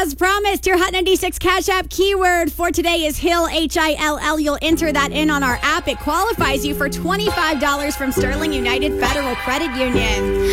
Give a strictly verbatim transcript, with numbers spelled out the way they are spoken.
As promised, your Hot ninety-six Cash App keyword for today is Hill, H I L L. You'll enter that in on our app. It qualifies you for twenty-five dollars from Sterling United Federal Credit Union.